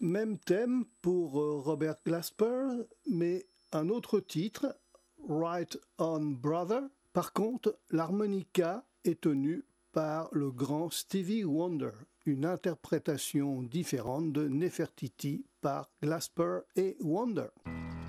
Même thème pour Robert Glasper, mais un autre titre, Right On Brother. Par contre, l'harmonica est tenue par le grand Stevie Wonder, une interprétation différente de Nefertiti par Glasper et Wonder.